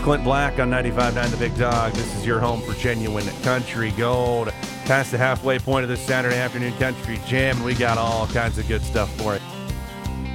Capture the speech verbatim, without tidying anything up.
Clint Black on ninety-five point nine The Big Dog. This is your home for genuine country gold. Past the halfway point of this Saturday afternoon country jam, and we got all kinds of good stuff for it.